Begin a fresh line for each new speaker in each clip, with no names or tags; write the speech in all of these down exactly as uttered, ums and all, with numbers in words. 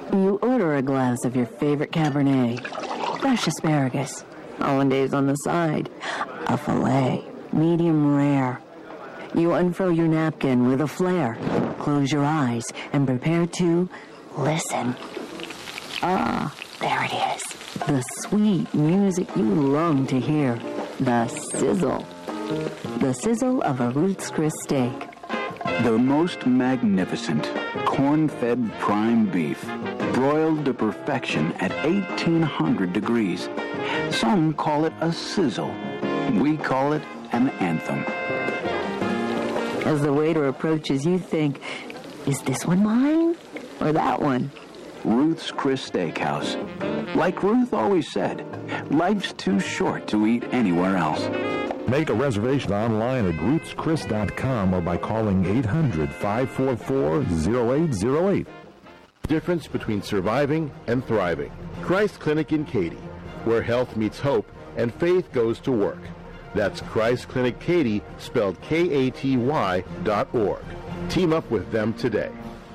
You order a glass of your favorite Cabernet, fresh asparagus, hollandaise on the side, a filet, medium rare. You unfurl your napkin with a flair, close your eyes, and prepare to listen. Ah, there it is. The sweet music you long to hear. The sizzle. The sizzle of a Ruth's Chris steak.
The most magnificent corn-fed prime beef, broiled to perfection at eighteen hundred degrees. Some call it a sizzle. We call it an anthem.
As the waiter approaches, you think, is this one mine or that one?
Ruth's Chris Steakhouse. Like Ruth always said, life's too short to eat anywhere else.
Make a reservation online at ruths chris dot com or by calling eight hundred, five four four, zero eight zero eight.
Difference between surviving and thriving. Christ Clinic in Katy, where health meets hope and faith goes to work. That's Christ Clinic Katy, spelled K A T Y dot org. Team up with them today.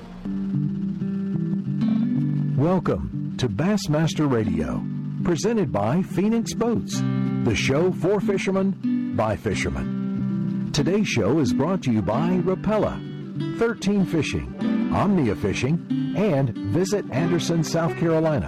Welcome to Bassmaster Radio, presented by Phoenix Boats, the show for fishermen, by fishermen. Today's show is brought to you by Rapella, thirteen Fishing, Omnia Fishing, and Visit Anderson, South Carolina.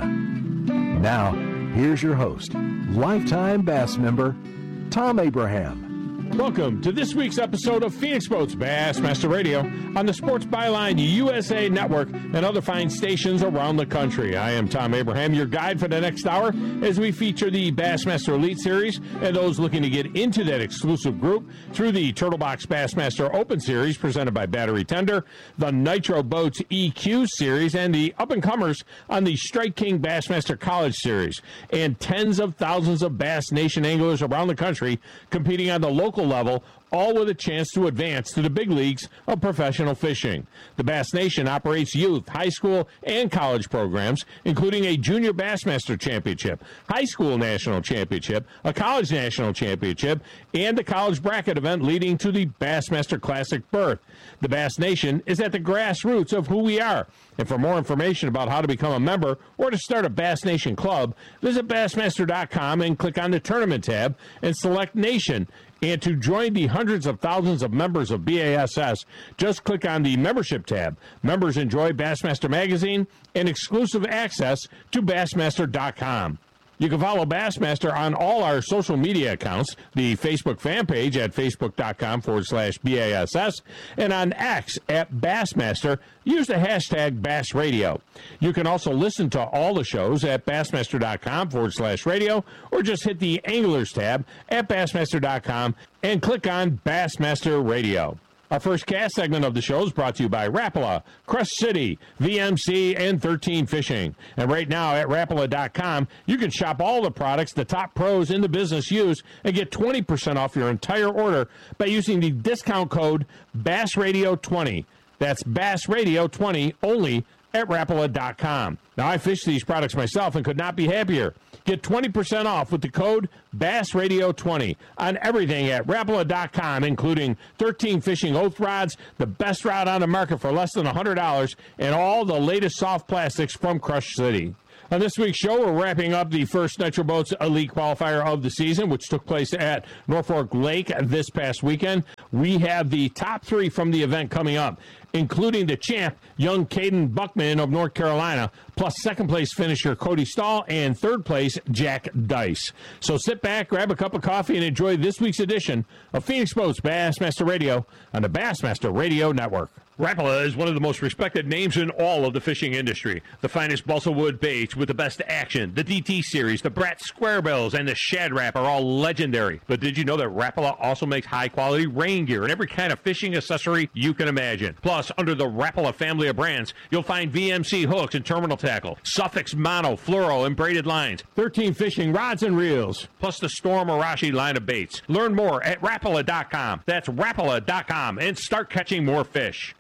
Now, here's your host, lifetime bass member, Tom Abraham.
Welcome to this week's episode of Phoenix Boats Bassmaster Radio on the Sports Byline U S A Network and other fine stations around the country. I am Tom Abraham, your guide for the next hour as we feature the Bassmaster Elite Series and those looking to get into that exclusive group through the Turtle Box Bassmaster Open Series presented by Battery Tender, the Nitro Boats E Q Series, and the up-and-comers on the Strike King Bassmaster College Series, and tens of thousands of Bass Nation anglers around the country competing on the local level, all with a chance to advance to the big leagues of professional fishing. The Bass Nation operates youth, high school, and college programs, including a Junior Bassmaster Championship, High School National Championship, a College National Championship, and a college bracket event leading to the Bassmaster Classic berth. The Bass Nation is at the grassroots of who we are. And for more information about how to become a member or to start a Bass Nation club, visit Bassmaster dot com and click on the Tournament tab and select Nation. And to join the hundreds of thousands of members of B A S S, just click on the Membership tab. Members enjoy Bassmaster Magazine and exclusive access to Bassmaster dot com. You can follow Bassmaster on all our social media accounts, the Facebook fan page at facebook.com forward slash BASS, and on X at Bassmaster. Use the hashtag Bass Radio. You can also listen to all the shows at Bassmaster.com forward slash radio, or just hit the Anglers tab at Bassmaster dot com and click on Bassmaster Radio. Our first cast segment of the show is brought to you by Rapala, Crest City, V M C, and thirteen Fishing. And right now at Rapala dot com, you can shop all the products the top pros in the business use and get twenty percent off your entire order by using the discount code Bass Radio twenty. That's Bass Radio twenty only at Rapala dot com. Now, I fish these products myself and could not be happier. Get twenty percent off with the code Bass Radio twenty on everything at Rapala dot com, including thirteen Fishing Oath Rods, the best rod on the market for less than one hundred dollars, and all the latest soft plastics from Crush City. On this week's show, we're wrapping up the first Nitro Boats Elite Qualifier of the season, which took place at Norfolk Lake this past weekend. We have the top three from the event coming up, including the champ, young Caden Buckman of North Carolina, plus second-place finisher Cody Stahl, and third-place Jack Dice. So sit back, grab a cup of coffee, and enjoy this week's edition of Phoenix Boats Bassmaster Radio on the Bassmaster Radio Network. Rapala is one of the most respected names in all of the fishing industry. The finest balsa wood baits with the best action, the D T series, the Brat Squarebills, and the Shad Rap are all legendary. But did you know that Rapala also makes high-quality rain gear and every kind of fishing accessory you can imagine? Plus, under the Rapala family of brands, you'll find V M C hooks and terminal tackle, Suffix mono, fluoro, and braided lines, thirteen Fishing rods and reels, plus the Storm Arashi line of baits. Learn more at Rapala dot com. That's Rapala dot com, and start catching more fish.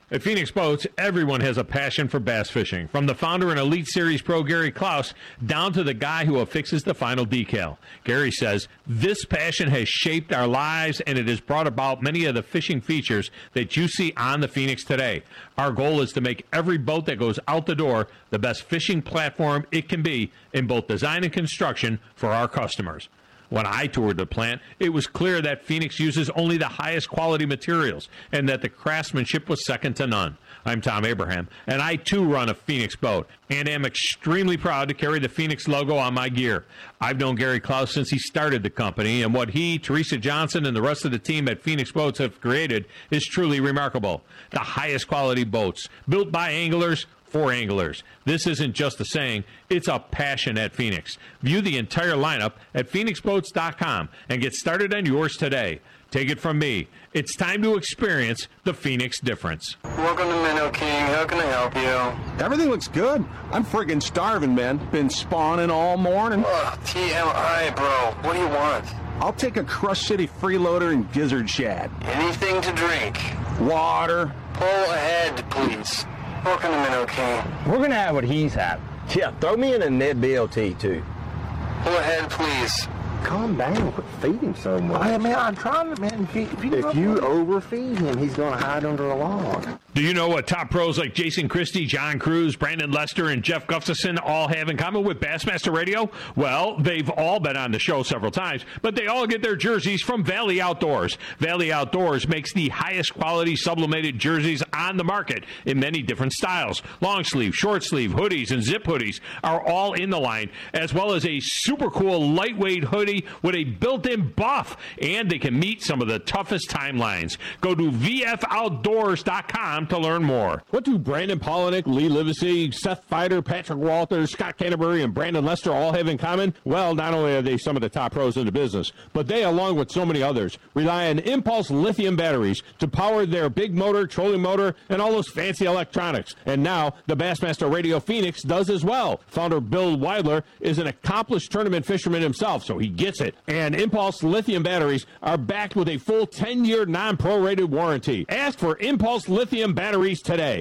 At Phoenix Boats, everyone has a passion for bass fishing, from the founder and Elite Series pro Gary Klaus down to the guy who affixes the final decal. Gary says, this passion has shaped our lives and it has brought about many of the fishing features that you see on the Phoenix today. Our goal is to make every boat that goes out the door the best fishing platform it can be in both design and construction for our customers. When I toured the plant, it was clear that Phoenix uses only the highest quality materials and that the craftsmanship was second to none. I'm Tom Abraham, and I too run a Phoenix boat and am extremely proud to carry the Phoenix logo on my gear. I've known Gary Klaus since he started the company, and what he, Teresa Johnson, and the rest of the team at Phoenix Boats have created is truly remarkable. The highest quality boats, built by anglers, for anglers. This isn't just a saying, it's a passion at Phoenix. View the entire lineup at phoenix boats dot com and get started on yours today. Take it from me, it's time to experience the Phoenix difference.
Welcome to Minnow King. How can I help you?
Everything looks good. I'm friggin' starving, man. Been spawning all morning.
Ugh, T M I, bro. What do you want?
I'll take a Crush City freeloader and gizzard shad.
Anything to drink.
Water.
Pull ahead, please. Welcome to Minnow King.
We're going to have what he's having. Yeah, throw me in a Ned B L T, too.
Pull ahead, please.
Calm down. Quit feeding so much.
I mean, I'm trying to, man. If you, if you,
if you overfeed him, he's going to hide under a log.
Do you know what top pros like Jason Christie, John Cruz, Brandon Lester, and Jeff Gustafson all have in common with Bassmaster Radio? Well, they've all been on the show several times, but they all get their jerseys from Valley Outdoors. Valley Outdoors makes the highest quality sublimated jerseys on the market in many different styles. Long sleeve, short sleeve, hoodies, and zip hoodies are all in the line, as well as a super cool lightweight hoodie with a built-in buff, and they can meet some of the toughest timelines. Go to v f outdoors dot com to learn more.
What do Brandon Polinick, Lee Livesey, Seth Fighter, Patrick Walters, Scott Canterbury, and Brandon Lester all have in common? Well, not only are they some of the top pros in the business, but they, along with so many others, rely on Impulse lithium batteries to power their big motor, trolling motor, and all those fancy electronics. And now, the Bassmaster Radio Phoenix does as well. Founder Bill Weidler is an accomplished tournament fisherman himself, so he gets it. And Impulse lithium batteries are backed with a full ten-year non-prorated warranty. Ask for Impulse lithium batteries today.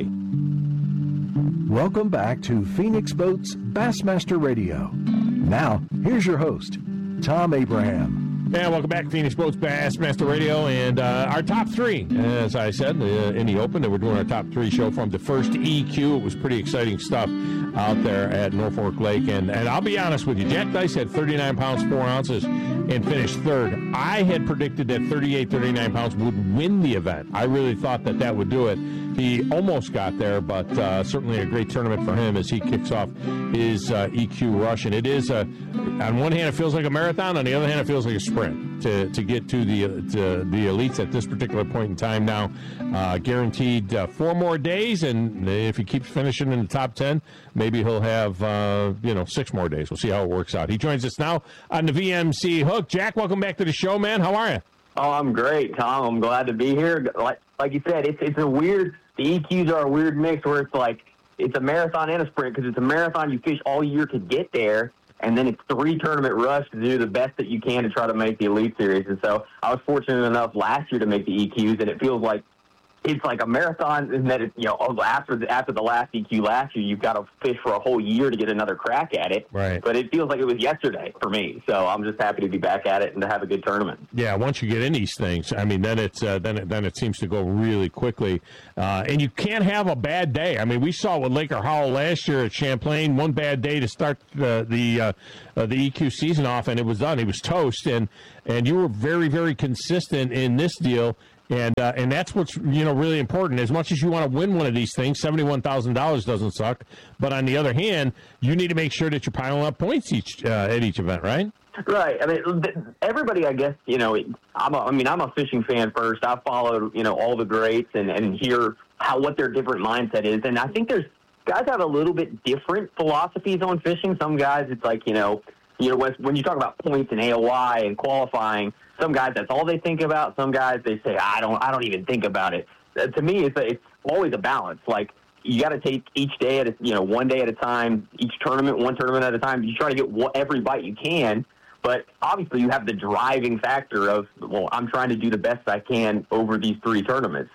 Welcome back to Phoenix Boats Bassmaster Radio. Now, here's your host, Tom Abraham.
And welcome back to Phoenix Boats Bassmaster Radio, and uh, our top three, as I said uh, in the open, that we're doing our top three show from the first E Q. It was pretty exciting stuff out there at Norfolk Lake, and, and I'll be honest with you, Jack Dice had thirty-nine pounds, four ounces, and finished third. I had predicted that thirty-eight, thirty-nine pounds would win the event. I really thought that that would do it. He almost got there, but uh, certainly a great tournament for him as he kicks off his uh, E Q rush. And it is, a, on one hand, it feels like a marathon. On the other hand, it feels like a sprint to, to get to the to the elites at this particular point in time now. Uh, guaranteed uh, four more days, and if he keeps finishing in the top ten, maybe he'll have, uh, you know, six more days. We'll see how it works out. He joins us now on the V M C Hook. Jack, welcome back to the show, man. How are you?
Oh, I'm great, Tom. I'm glad to be here. Like like you said, it's it's a weird, the E Qs are a weird mix where it's like, it's a marathon and a sprint, because it's a marathon you fish all year to get there, and then it's three tournament rush to do the best that you can to try to make the Elite Series. And so I was fortunate enough last year to make the E Qs, and it feels like it's like a marathon, and that it, you know, after the, after the last E Q last year, you've got to fish for a whole year to get another crack at it.
Right.
But it feels like it was yesterday for me, so I'm just happy to be back at it and to have a good tournament.
Yeah, once you get in these things, I mean, then it's uh, then it, then it seems to go really quickly, uh, and you can't have a bad day. I mean, we saw with Laker Howell last year at Champlain, one bad day to start the the uh, uh, the E Q season off, and it was done. He was toast, and and you were very very consistent in this deal. And uh, and that's what's, you know, really important. As much as you want to win one of these things, seventy-one thousand dollars doesn't suck. But on the other hand, you need to make sure that you're piling up points each uh, at each event, right?
Right. I mean, everybody, I guess, you know, I'm a, I mean, I'm a fishing fan first. I follow, you know, all the greats and, and hear how what their different mindset is. And I think there's guys have a little bit different philosophies on fishing. Some guys, it's like, you know, you know, when, when you talk about points and A O I and qualifying, some guys, that's all they think about. Some guys, they say, I don't I don't even think about it. Uh, to me, it's a, it's always a balance. Like, you got to take each day at a, you know, one day at a time, each tournament, one tournament at a time. You try to get what, every bite you can. But obviously, you have the driving factor of, well, I'm trying to do the best I can over these three tournaments. So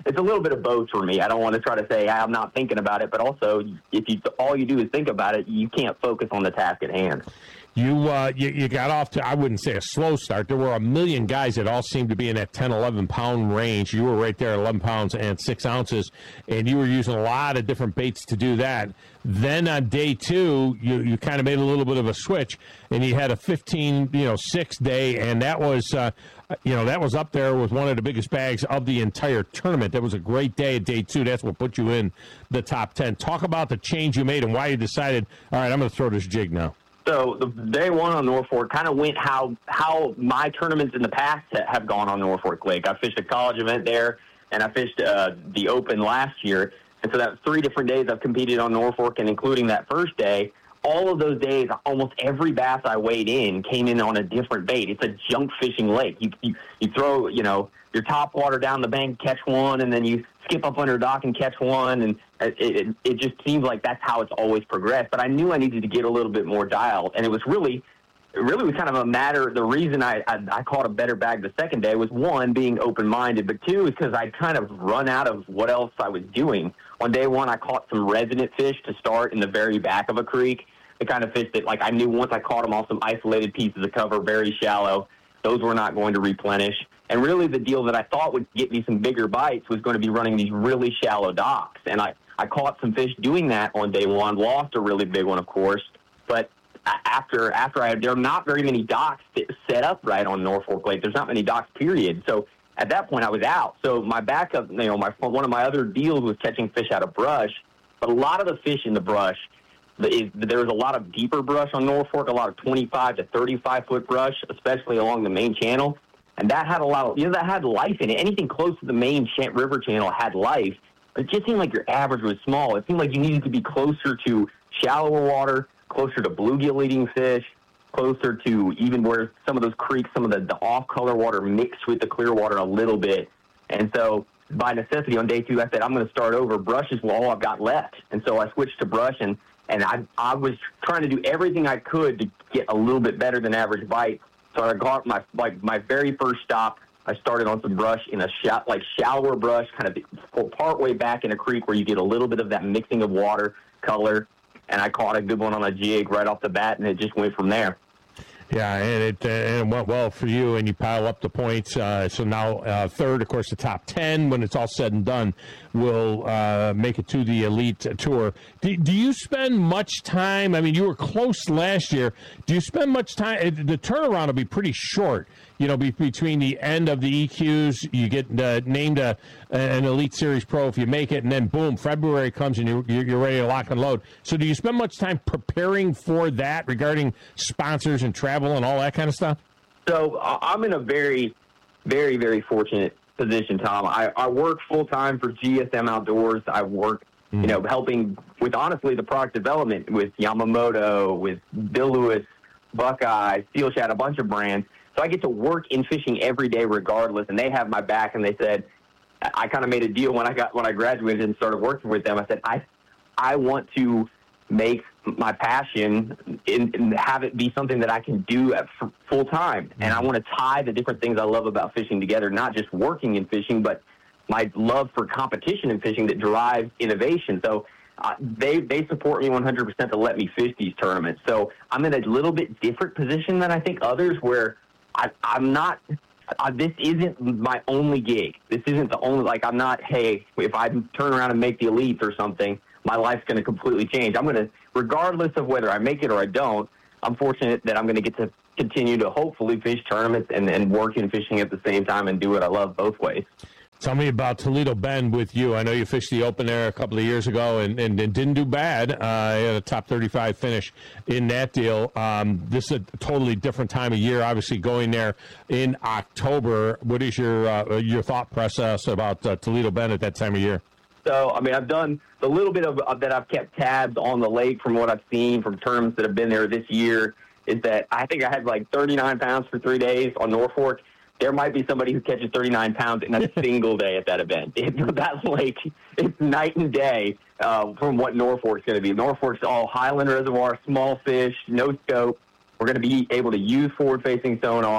it's a little bit of both for me. I don't want to try to say I'm not thinking about it, but also if you all you do is think about it, you can't focus on the task at hand.
You, uh, you you got off to, I wouldn't say a slow start. There were a million guys that all seemed to be in that ten, eleven pound range. You were right there at eleven pounds and six ounces, and you were using a lot of different baits to do that. Then on day two, you, you kind of made a little bit of a switch, and you had a fifteen, you know, six day, and that was, uh, you know, that was up there with one of the biggest bags of the entire tournament. That was a great day at day two. That's what put you in the top ten. Talk about the change you made and why you decided, all right, I'm going to throw this jig now.
So the day one on Norfolk kind of went how how my tournaments in the past have gone on Norfolk Lake. I fished a college event there, and I fished uh, the Open last year. And so that's three different days I've competed on Norfolk, and including that first day, all of those days, almost every bass I weighed in came in on a different bait. It's a junk fishing lake. You you, you throw, you know, your top water down the bank, catch one, and then you skip up under a dock and catch one, and it, it, it just seems like that's how it's always progressed. But I knew I needed to get a little bit more dialed, and it was really, it really was kind of a matter. The reason I, I, I caught a better bag the second day was, one, being open-minded, but two, is because I'd kind of run out of what else I was doing. On day one, I caught some resident fish to start in the very back of a creek. The kind of fish that, like, I knew once I caught them off some isolated pieces of cover, very shallow, those were not going to replenish. And really the deal that I thought would get me some bigger bites was going to be running these really shallow docks. And I, I caught some fish doing that on day one, lost a really big one, of course. But after after I, there are not very many docks that set up right on Norfolk Lake. There's not many docks, period. So at that point I was out. So my backup, you know, my one of my other deals was catching fish out of brush. But a lot of the fish in the brush, Is, there was a lot of deeper brush on Norfolk, a lot of twenty-five to thirty-five foot brush, especially along the main channel. And that had a lot of, you know, that had life in it. Anything close to the main ch- river channel had life. It just seemed like your average was small. It seemed like you needed to be closer to shallower water, closer to bluegill eating fish, closer to even where some of those creeks, some of the, the off-color water mixed with the clear water a little bit. And so by necessity on day two, I said, I'm going to start over. Brush is all I've got left. And so I switched to brush, and And I I was trying to do everything I could to get a little bit better than average bite. So I got my like my very first stop. I started on some brush in a sh- like shallower brush, kind of part way back in a creek where you get a little bit of that mixing of water, color. And I caught a good one on a jig right off the bat, and it just went from there.
Yeah, and it, uh, and it went well for you, and you pile up the points. Uh, so now uh, third, of course, the top ten, when it's all said and done, will uh, make it to the Elite Tour. Do, do you spend much time? I mean, you were close last year. Do you spend much time? The turnaround will be pretty short. You know, be, between the end of the E Qs, you get uh, named a, an Elite Series Pro if you make it, and then boom, February comes and you're, you're ready to lock and load. So do you spend much time preparing for that regarding sponsors and travel and all that kind of stuff?
So I'm in a very, very, very fortunate position, Tom. I, I work full-time for G S M Outdoors. I work, mm. you know, helping with, honestly, the product development with Yamamoto, with Bill Lewis, Buckeye, Steel Shad, a bunch of brands. So I get to work in fishing every day regardless, and they have my back, and they said, I kind of made a deal when I got when I graduated and started working with them. I said, I I want to make my passion and, and have it be something that I can do at f- full time. And I want to tie the different things I love about fishing together, not just working in fishing, but my love for competition in fishing that drives innovation. So uh, they, they support me one hundred percent to let me fish these tournaments. So I'm in a little bit different position than I think others where I, I'm not, uh, this isn't my only gig. This isn't the only, like, I'm not, hey, if I turn around and make the Elites or something, my life's going to completely change. I'm going to, regardless of whether I make it or I don't, I'm fortunate that I'm going to get to continue to hopefully fish tournaments and, and work in fishing at the same time and do what I love both ways.
Tell me about Toledo Bend with you. I know you fished the Open there a couple of years ago and, and, and didn't do bad. Uh, you had a top thirty-five finish in that deal. Um, this is a totally different time of year, obviously going there in October. What is your uh, your thought process about uh, Toledo Bend at that time of year?
So, I mean, I've done the little bit of, of that I've kept tabs on the lake from what I've seen from tournaments that have been there this year is that I think I had like thirty-nine pounds for three days on Norfolk. There might be somebody who catches thirty-nine pounds in a single day at that event. It, that's like, it's night and day uh, from what Norfolk's going to be. Norfolk's all Highland Reservoir, small fish, no scope. We're going to be able to use forward-facing sonar.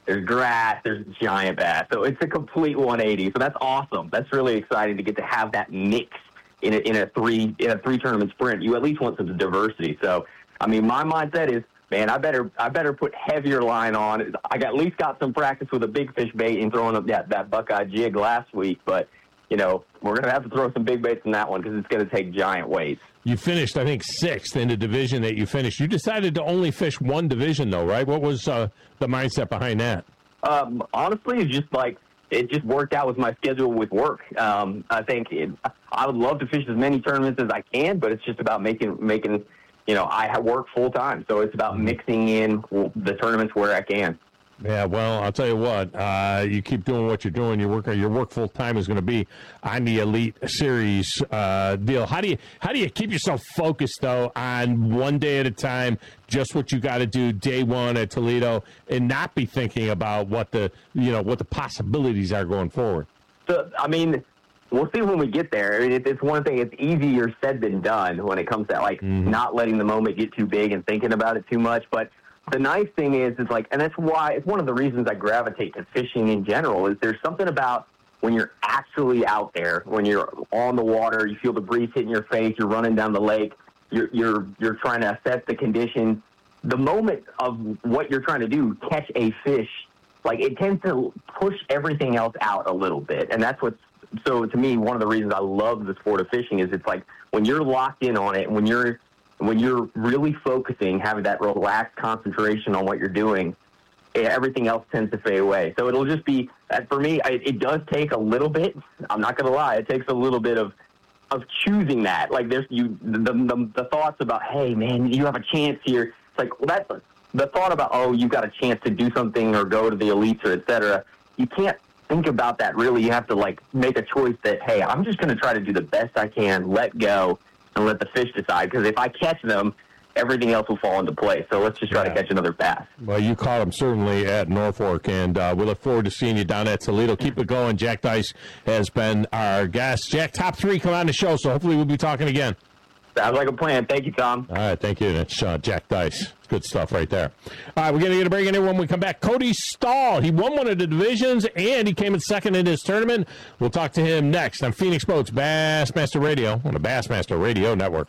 there's grass, there's giant bass. So it's a complete one eighty. So that's awesome. That's really exciting to get to have that mix in a, in a three in a three tournament sprint. You at least want some diversity. So, I mean, my mindset is, man, I better I better put heavier line on. I got, at least got some practice with a big fish bait and throwing up that, that Buckeye jig last week. But, you know, we're going to have to throw some big baits in that one because it's going to take giant weights.
You finished, I think, sixth in the division that you finished. You decided to only fish one division, though, right? What was uh, the mindset behind that?
Um, honestly, it's just like it just worked out with my schedule with work. Um, I think it, I would love to fish as many tournaments as I can, but it's just about making making. You know, I work full time, so it's about mixing in the tournaments where I can.
Yeah, well, I'll tell you what. Uh, you keep doing what you're doing. Your work, your work full time is going to be on the Elite Series uh, deal. How do you how do you keep yourself focused though on one day at a time, just what you got to do day one at Toledo, and not be thinking about what the you know what the possibilities are going forward?
So, I mean, we'll see when we get there. I mean, it's one thing. It's easier said than done when it comes to like mm-hmm. not letting the moment get too big and thinking about it too much, but. The nice thing is, is like, and that's why, it's one of the reasons I gravitate to fishing in general, is there's something about when you're actually out there, when you're on the water, you feel the breeze hitting your face, you're running down the lake, you're, you're, you're trying to assess the conditions. The moment of what you're trying to do, catch a fish, like it tends to push everything else out a little bit. And that's what's, so to me, one of the reasons I love the sport of fishing is it's like when you're locked in on it, when you're, when you're really focusing, having that relaxed concentration on what you're doing, everything else tends to fade away. So it'll just be, for me, it does take a little bit. I'm not going to lie. It takes a little bit of of choosing that. Like there's you, the, the the thoughts about, hey, man, you have a chance here. It's like, well, that's the thought about, oh, you got a chance to do something or go to the elites or et cetera. You can't think about that really. You have to like make a choice that, hey, I'm just going to try to do the best I can, let go, and let the fish decide, because if I catch them, everything else will fall into place. So let's just try yeah. to catch another bass.
Well, you caught them certainly at Norfolk, and uh, we look forward to seeing you down at Toledo. Keep it going. Jack Dice has been our guest. Jack, top three come on the show, so hopefully we'll be talking again.
Sounds like a plan. Thank you, Tom.
All right, thank you. That's uh, Jack Dice. Good stuff right there. All right, we're going to get a break in here when we come back. Cody Stahl, he won one of the divisions, and he came in second in his tournament. We'll talk to him next on Phoenix Boats Bassmaster Radio on the Bassmaster Radio Network.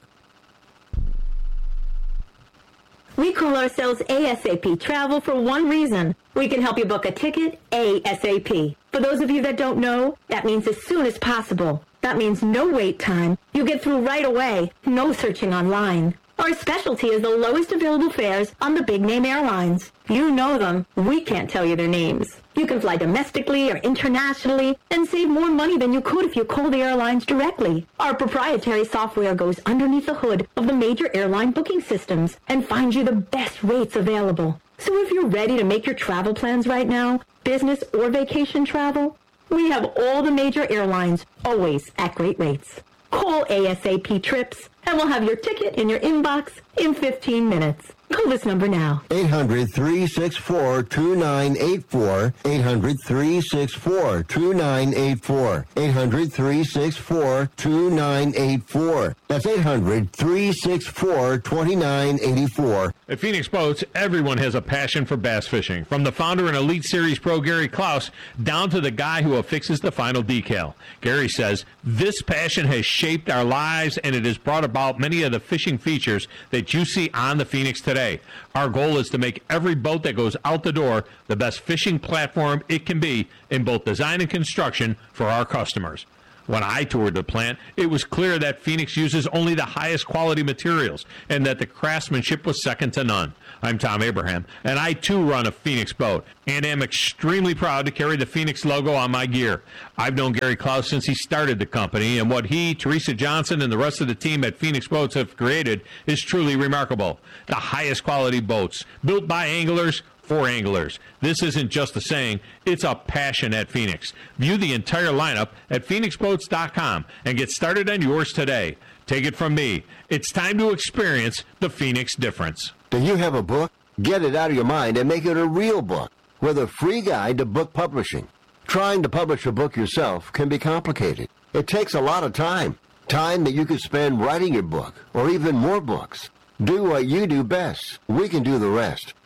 We call ourselves ASAP Travel for one reason. We can help you book a ticket ASAP. For those of you that don't know, that means as soon as possible. That means no wait time. You get through right away. No searching online. Our specialty is the lowest available fares on the big-name airlines. You know them. We can't tell you their names. You can fly domestically or internationally and save more money than you could if you call the airlines directly. Our proprietary software goes underneath the hood of the major airline booking systems and finds you the best rates available. So if you're ready to make your travel plans right now, business or vacation travel, we have all the major airlines, always at great rates. Call ASAP Trips, and we'll have your ticket in your inbox in fifteen minutes. Call this number now.
eight hundred, three six four, two nine eight four. eight hundred, three six four, two nine eight four. eight hundred, three six four, two nine eight four. That's eight hundred, three six four, two nine eight four.
At Phoenix Boats, everyone has a passion for bass fishing. From the founder and Elite Series pro Gary Klaus down to the guy who affixes the final decal. Gary says, this passion has shaped our lives and it has brought about many of the fishing features that you see on the Phoenix today. Our goal is to make every boat that goes out the door the best fishing platform it can be in both design and construction for our customers. When I toured the plant, it was clear that Phoenix uses only the highest quality materials and that the craftsmanship was second to none. I'm Tom Abraham, and I too run a Phoenix boat, and am extremely proud to carry the Phoenix logo on my gear. I've known Gary Klaus since he started the company, and what he, Teresa Johnson, and the rest of the team at Phoenix Boats have created is truly remarkable. The highest quality boats, built by anglers, for anglers. This isn't just a saying, it's a passion at Phoenix. View the entire lineup at phoenix boats dot com and get started on yours today. Take it from me. It's time to experience the Phoenix difference.
Do you have a book? Get it out of your mind and make it a real book with a free guide to book publishing. Trying to publish a book yourself can be complicated. It takes a lot of time. Time that you could spend writing your book or even more books. Do what you do best. We can do the rest.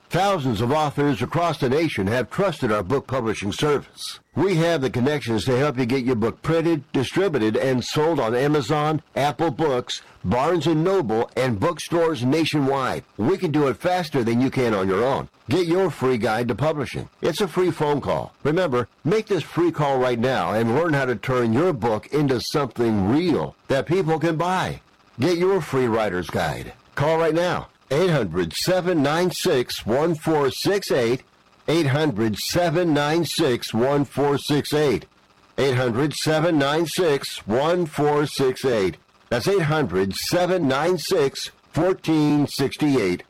Thousands of authors across the nation have trusted our book publishing service. We have the connections to help you get your book printed, distributed, and sold on Amazon, Apple Books, Barnes and Noble, and bookstores nationwide. We can do it faster than you can on your own. Get your free guide to publishing. It's a free phone call. Remember, make this free call right now and learn how to turn your book into something real that people can buy. Get your free writer's guide. Call right now. eight hundred, seven nine six, one four six eight. eight hundred, seven nine six, one four six eight. eight hundred, seven nine six, one four six eight. That's eight hundred, seven nine six, one four six eight.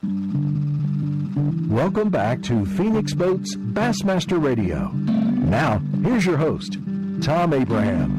Welcome back to Phoenix Boats Bassmaster Radio. Now, here's your host, Tom Abraham.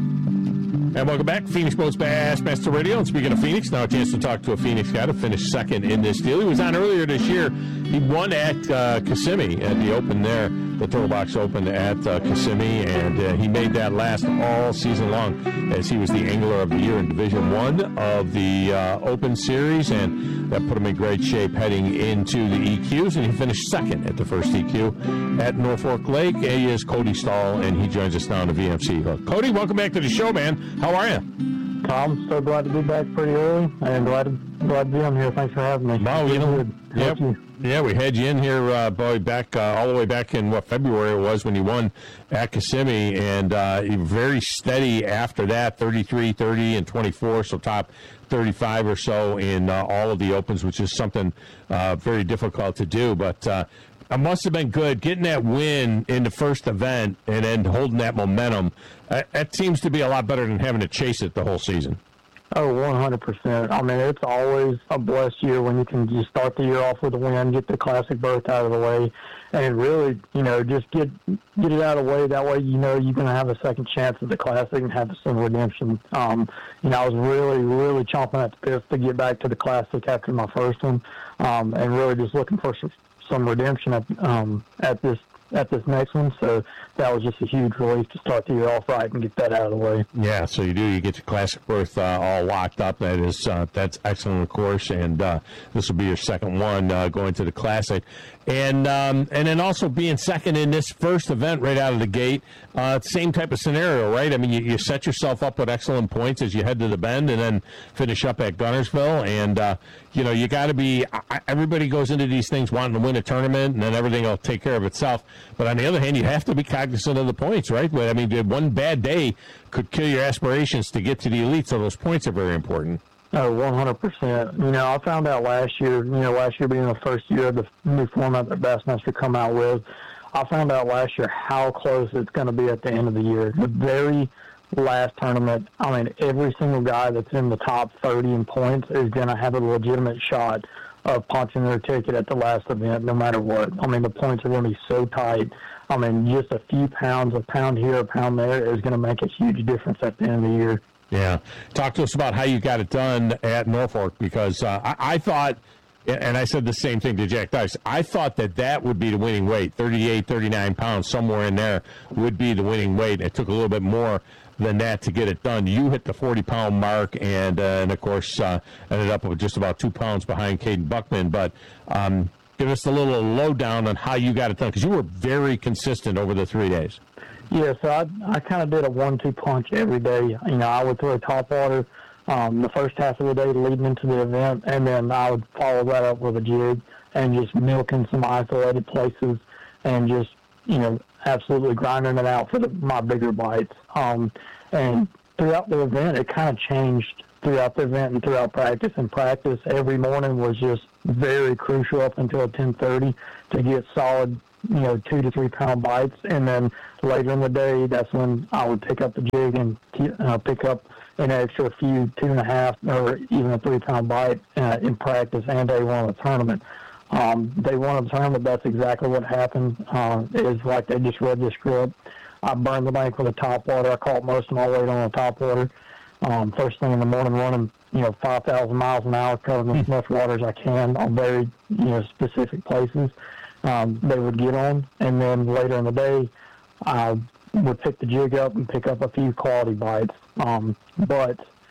And welcome back, Phoenix Boats Bassmaster Radio. And speaking of Phoenix, now a chance to talk to a Phoenix guy to finish second in this deal. He was on earlier this year. He won at uh, Kissimmee at the Open there, the Turtle Box Open at uh, Kissimmee, and uh, he made that last all season long as he was the Angler of the Year in Division One of the uh, Open Series, and that put him in great shape heading into the E Qs, and he finished second at the first E Q at Norfolk Lake. He is Cody Stahl, and he joins us now on the V M C hook. Cody, welcome back to the show, man. How are you?
Tom, so glad to be back pretty early, and glad to, glad to be on here. Thanks for having me.
Wow, you know, yep. Yeah, we had you in here, uh, boy, back uh, all the way back in what February it was when you won at Kissimmee, and uh, you were very steady after that, thirty-three, thirty, and twenty-four, so top thirty-five or so in uh, all of the Opens, which is something uh, very difficult to do, but uh, it must have been good getting that win in the first event and then holding that momentum. Uh, that seems to be a lot better than having to chase it the whole season.
Oh, one hundred percent. I mean, it's always a blessed year when you can just start the year off with a win, get the Classic berth out of the way, and really, you know, just get get it out of the way. That way, you know, you're going to have a second chance at the Classic and have some redemption. Um, you know, I was really, really chomping at the bit to get back to the Classic after my first one, um, and really just looking for some, some redemption at um, at this at this next one, so that was just a huge relief to start the year off right and get that out of the way.
Yeah, so you do. You get your Classic berth uh, all locked up. That is, uh, that's excellent, of course, and uh, this will be your second one uh, going to the Classic. And um, and then also being second in this first event right out of the gate, uh, same type of scenario, right? I mean, you, you set yourself up with excellent points as you head to the Bend and then finish up at Guntersville. And, uh, you know, you got to be – everybody goes into these things wanting to win a tournament, and then everything will take care of itself. But on the other hand, you have to be cognizant of the points, right? I mean, one bad day could kill your aspirations to get to the elite, so those points are very important.
Oh, one hundred percent. You know, I found out last year, you know, last year being the first year of the new format that Bassmaster come out with, I found out last year how close it's going to be at the end of the year. The very last tournament, I mean, every single guy that's in the top thirty in points is going to have a legitimate shot of punching their ticket at the last event, no matter what. I mean, the points are going to be so tight. I mean, just a few pounds, a pound here, a pound there is going to make a huge difference at the end of the year.
Yeah. Talk to us about how you got it done at Norfolk, because uh, I, I thought, and I said the same thing to Jack Dice, I thought that that would be the winning weight. thirty-eight, thirty-nine pounds, somewhere in there would be the winning weight. It took a little bit more than that to get it done. You hit the forty-pound mark, and, uh, and of course, uh, ended up with just about two pounds behind Caden Buckman. But um, give us a little lowdown on how you got it done, because you were very consistent over the three days.
Yeah, so I I kind of did a one two punch every day. You know, I would throw top water um, the first half of the day leading into the event, and then I would follow that up with a jig and just milking some isolated places and just, you know, absolutely grinding it out for the, my bigger bites. Um, and throughout the event, it kind of changed throughout the event and throughout practice. And practice every morning was just very crucial up until ten thirty to get solid, you know, two to three pound bites. And then later in the day, that's when I would pick up the jig and uh, pick up an extra few two and a half or even a three pound bite uh, in practice and day one of the tournament. Um, day one of the tournament, that's exactly what happened. Uh, it is like they just read the script. I burned the bank with a top water. I caught most of my weight on the top water. Um, first thing in the morning, running, you know, five thousand miles an hour, covering as much water as I can on very, you know, specific places um, they would get on. And then later in the day, I would pick the jig up and pick up a few quality bites. Um, but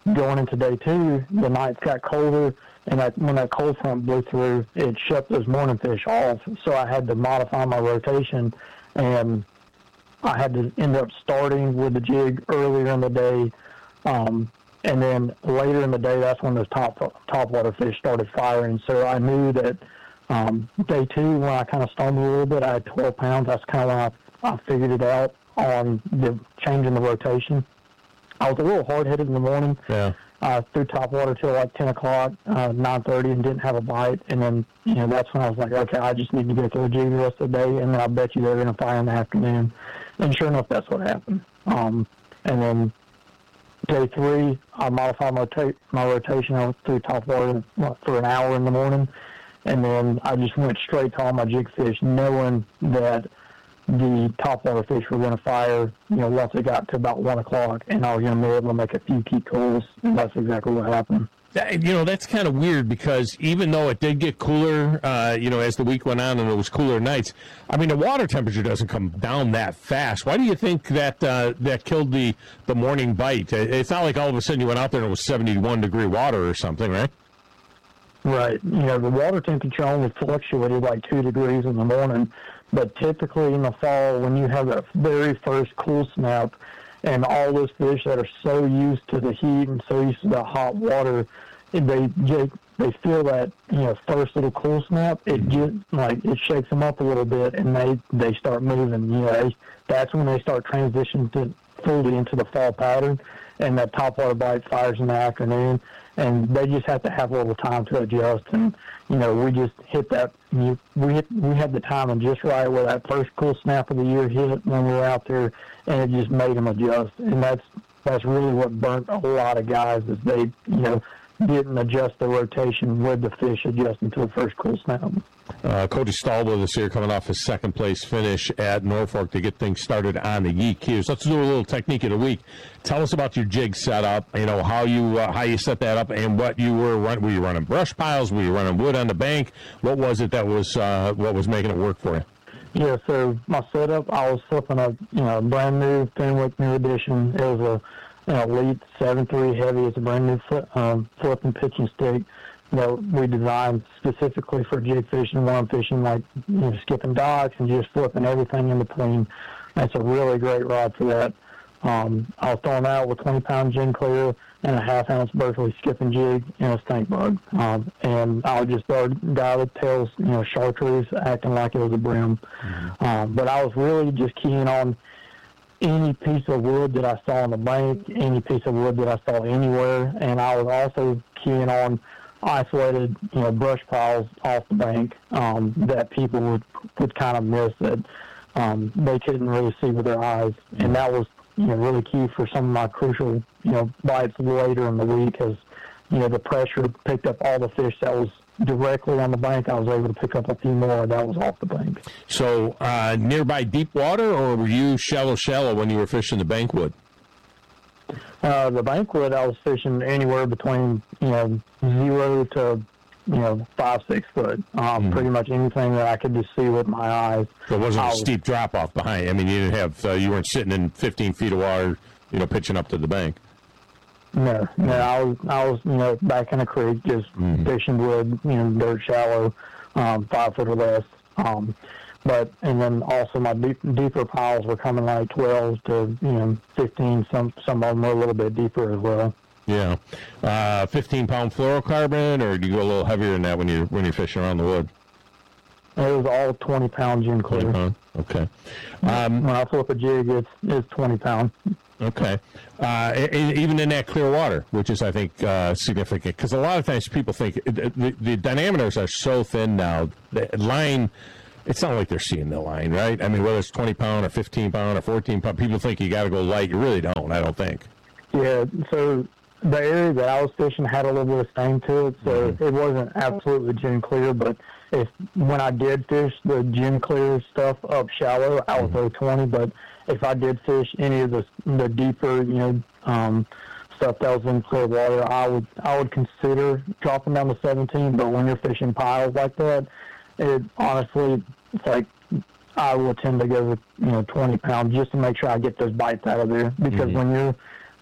going into day two, the nights got colder, and that, when that cold front blew through, it shut those morning fish off. So I had to modify my rotation, and I had to end up starting with the jig earlier in the day. Um, and then later in the day, that's when those top top water fish started firing. So I knew that um, day two, when I kind of stumbled a little bit, I had twelve pounds. That's kind of when I, I figured it out on the changing the rotation. I was a little hard-headed in the morning.
Yeah.
Uh, threw top water till like ten o'clock, uh, nine thirty, and didn't have a bite. And then, you know, that's when I was like, okay, I just need to go through the jig the rest of the day, and then I bet you they're going to fire in the afternoon. And sure enough, that's what happened. Um, and then day three, I modified my, ta- my rotation. I threw top water for an hour in the morning, and then I just went straight to all my jig fish, knowing that the top water fish were going to fire, you know, once it got to about one o'clock, and I was going to be able to make a few key calls, and that's exactly what happened.
That, you know, that's kind of weird because even though it did get cooler, uh, you know, as the week went on and it was cooler nights, I mean, the water temperature doesn't come down that fast. Why do you think that uh, that killed the, the morning bite? It's not like all of a sudden you went out there and it was seventy-one degree water or something, right?
Right. You know, the water temperature only fluctuated like two degrees in the morning, but typically in the fall, when you have that very first cool snap, and all those fish that are so used to the heat and so used to the hot water, they get, they feel that, you know, first little cool snap, it get like it shakes them up a little bit, and they they start moving. You know, they, that's when they start transitioning to fully into the fall pattern, and that topwater bite fires in the afternoon, and they just have to have a little time to adjust. And you know, we just hit that. You, we hit, we had the timing just right where that first cool snap of the year hit when we were out there, and it just made them adjust. And that's that's really what burnt a lot of guys, is they, you know, didn't adjust the rotation with the fish adjusting to the first cool snap.
Uh, Cody Stahl with us here, coming off his second place finish at Norfolk to get things started on the Yeet Q's. Let's do a little technique of the week. Tell us about your jig setup. You know how you uh, how you set that up and what you were running. Were you running brush piles? Were you running wood on the bank? What was it that was uh, what was making it work for you?
Yeah, so my setup, I was flipping a you know brand new Fenwick New Edition. It was a an Elite seven three heavy. It's a brand new flip, um, flip and pitching stick that we designed specifically for jig fishing, worm fishing, like you know, skipping docks and just flipping everything in between. That's a really great rod for that. Um, I was throwing out with twenty pound gin clear and a half ounce Berkeley skipping jig and a stink bug. Um, and I would just throw dialed tails, you know, chartreuse, acting like it was a brim. Mm-hmm. Um, but I was really just keying on any piece of wood that I saw on the bank, any piece of wood that I saw anywhere, and I was also keying on isolated, you know, brush piles off the bank um, that people would would kind of miss, that um, they couldn't really see with their eyes, and that was, you know, really key for some of my crucial, you know, bites later in the week, as you know, the pressure picked up all the fish that was directly on the bank. I was able to pick up a few more that was off the bank.
So uh, nearby deep water, or were you shallow, shallow when you were fishing the bankwood?
Uh, the bankwood, I was fishing anywhere between, you know, zero to, you know, five, six foot. Um, mm-hmm. Pretty much anything that I could just see with my eyes.
So it wasn't
was,
a steep drop off behind. I mean, you didn't have, uh, you weren't sitting in fifteen feet of water, you know, pitching up to the bank.
No, no, I was, I was, you know, back in the creek, just mm-hmm. fishing wood, you know, dirt shallow, um, five foot or less. Um, but, and then also my deep, deeper piles were coming like twelve to, you know, fifteen. Some, some of them were a little bit deeper as well.
Yeah. Uh, fifteen pound fluorocarbon, or do you go a little heavier than that when you're, when you're fishing around the wood?
It was all twenty pound gin clear.
twenty pound. Okay. Um,
when I flip a jig, it's, it's twenty pound.
Okay. Uh, even in that clear water, which is, I think, uh, significant, because a lot of times people think the, the dynameters are so thin now. The line, it's not like they're seeing the line, right? I mean, whether it's twenty pound or fifteen pound or fourteen pound, people think you got to go light. You really don't, I don't think.
Yeah, so the area that I was fishing had a little bit of stain to it, so mm-hmm. it wasn't absolutely gin clear, but if when I did fish the gin clear stuff up shallow, I would throw twenty, but if I did fish any of the the deeper, you know, um, stuff that was in clear water, I would I would consider dropping down to seventeen. But when you're fishing piles like that, it honestly, it's like I will tend to go with, you know, twenty pounds just to make sure I get those bites out of there. Because mm-hmm. when you're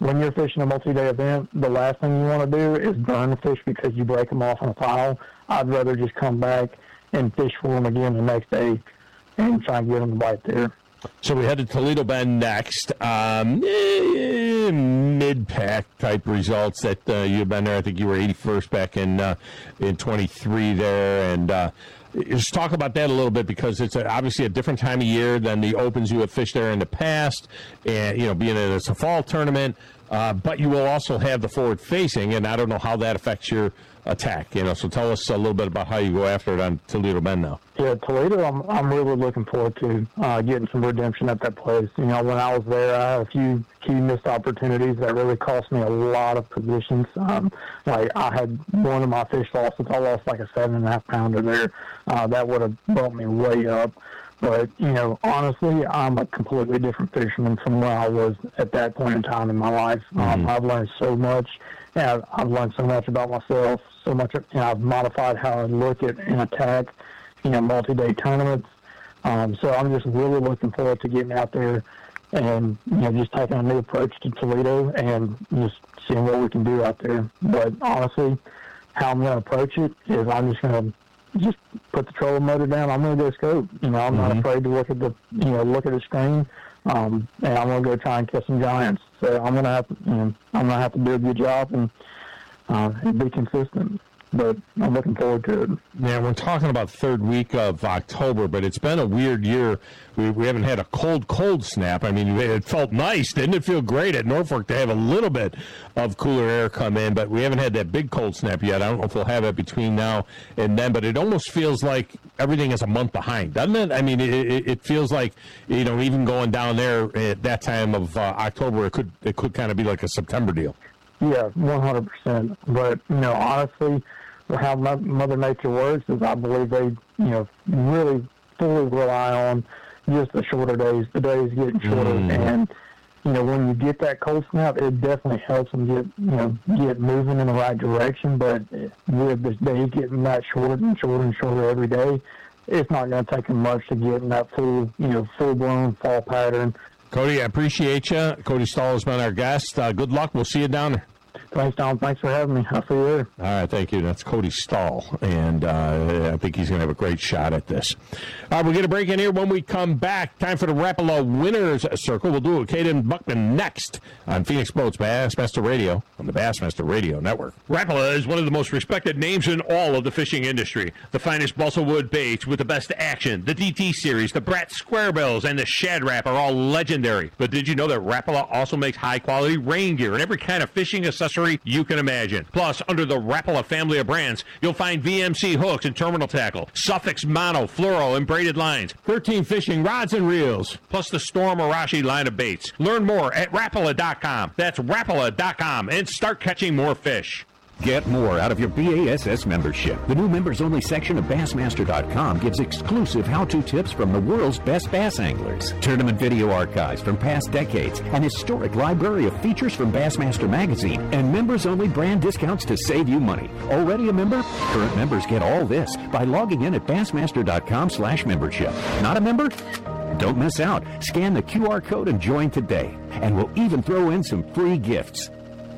when you're fishing a multi-day event, the last thing you want to do is burn the fish because you break them off on a pile. I'd rather just come back and fish for them again the next day and try and get them to bite there.
So we head to Toledo Bend next. Um, eh, mid-pack type results that uh, you've been there. I think you were eighty-first back in uh, in twenty-three there. And uh, just talk about that a little bit, because it's a, obviously a different time of year than the opens you have fished there in the past. And, you know, being that it's a fall tournament, uh, but you will also have the forward facing, and I don't know how that affects your attack, you know. So tell us a little bit about how you go after it on Toledo Bend now.
Yeah, Toledo, I'm I'm really looking forward to uh, getting some redemption at that place. You know, when I was there, I had a few key missed opportunities that really cost me a lot of positions. Um, like I had one of my fish losses. I lost like a seven and a half pounder there. Uh, that would have bumped me way up. But, you know, honestly, I'm a completely different fisherman from where I was at that point in time in my life. Um, mm-hmm. I've learned so much. Yeah, I've learned so much about myself, so much. You know, I've modified how I look at and attack, you know, multi-day tournaments. Um, so I'm just really looking forward to getting out there and, you know, just taking a new approach to Toledo and just seeing what we can do out there. But honestly, how I'm going to approach it is I'm just going to just put the trolling motor down. I'm going to go scope. You know, I'm mm-hmm. not afraid to look at the, you know, look at the screen. Um, and I'm going to go try and catch some giants. So I'm going to have to, you know, I'm going to have to do a good job and, uh, and be consistent. But I'm looking forward to it.
Yeah, we're talking about third week of October, but it's been a weird year. We, we haven't had a cold, cold snap. I mean, it felt nice. Didn't it feel great at Norfolk to have a little bit of cooler air come in, but we haven't had that big cold snap yet. I don't know if we'll have it between now and then, but it almost feels like everything is a month behind, doesn't it? I mean, it, it, it feels like, you know, even going down there at that time of uh, October, it could it could kind of be like a September deal.
Yeah, one hundred percent. But, you know, honestly, how Mother Nature works is I believe they, you know, really fully rely on just the shorter days. The days getting shorter, mm. and you know, when you get that cold snap, it definitely helps them get, you know, get moving in the right direction. But with the days getting that shorter and shorter and shorter every day, it's not going to take them much to get in that full, you know, full blown fall pattern.
Cody, I appreciate you. Cody Stahl has been our guest. Uh, good luck. We'll see you down there.
Thanks, Tom. Thanks for having me. I'll see you there.
All right, thank you. That's Cody Stahl, and uh, I think he's going to have a great shot at this. All right, we'll get a break in here. When we come back, time for the Rapala Winners Circle. We'll do it with Caden Buckman next on Phoenix Boats Bassmaster Radio on the Bassmaster Radio Network.
Rapala is one of the most respected names in all of the fishing industry. The finest balsa wood baits with the best action. The D T series, the Brat Squarebills, and the Shad Rap are all legendary. But did you know that Rapala also makes high-quality rain gear and every kind of fishing accessory you can imagine? Plus, under the Rapala family of brands, you'll find V M C hooks and terminal tackle, Suffix mono, fluoro, and braided lines,
thirteen fishing rods and reels,
plus the Storm Arashi line of baits. Learn more at Rapala dot com. That's Rapala dot com, and start catching more fish.
Get more out of your B A S S membership. The new members-only section of Bassmaster dot com gives exclusive how-to tips from the world's best bass anglers, tournament video archives from past decades, an historic library of features from Bassmaster Magazine, and members-only brand discounts to save you money. Already a member? Current members get all this by logging in at Bassmaster dot com slash membership. Not a member? Don't miss out. Scan the Q R code and join today. And we'll even throw in some free gifts.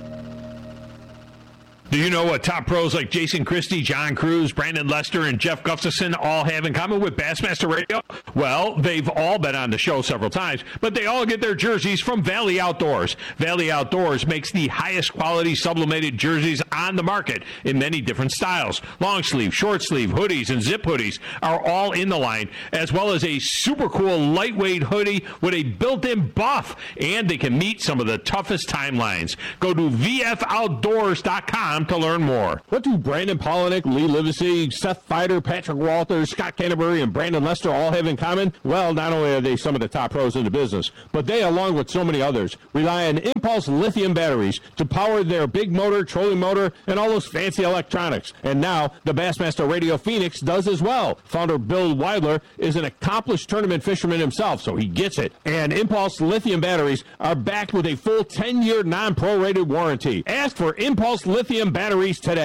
Do you know what top pros like Jason Christie, John Cruz, Brandon Lester, and Jeff Gustafson all have in common with Bassmaster Radio? Well, they've all been on the show several times, but they all get their jerseys from Valley Outdoors. Valley Outdoors makes the highest quality sublimated jerseys on the market in many different styles. Long sleeve, short sleeve, hoodies, and zip hoodies are all in the line, as well as a super cool lightweight hoodie with a built-in buff, and they can meet some of the toughest timelines. Go to V F outdoors dot com to learn more.
What do Brandon Polinick, Lee Livesey, Seth Feider, Patrick Walters, Scott Canterbury, and Brandon Lester all have in common? Well, not only are they some of the top pros in the business, but they, along with so many others, rely on Impulse lithium batteries to power their big motor, trolling motor, and all those fancy electronics. And now, the Bassmaster Radio Phoenix does as well. Founder Bill Weidler is an accomplished tournament fisherman himself, so he gets it. And Impulse lithium batteries are backed with a full ten-year non-prorated warranty. Ask for Impulse lithium batteries today.